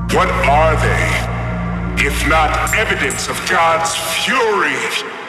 What are they, if not evidence of God's fury